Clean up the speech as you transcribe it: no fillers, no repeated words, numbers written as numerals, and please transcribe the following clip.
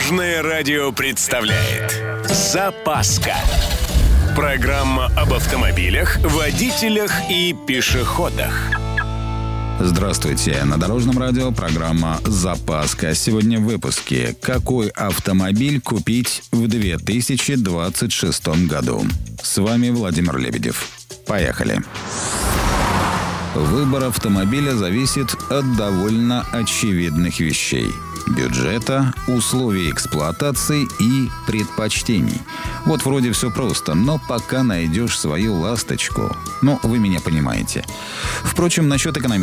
Дорожное радио представляет «Запаска». Программа об автомобилях, водителях и пешеходах. Здравствуйте! На Дорожном радио программа «Запаска». Сегодня в выпуске. Какой автомобиль купить в 2026 году? С вами Владимир Лебедев. Поехали! Выбор автомобиля зависит от довольно очевидных вещей: бюджета, условий эксплуатации и предпочтений. Вот вроде все просто, но пока найдешь свою ласточку. Вы меня понимаете. Впрочем, насчет экономического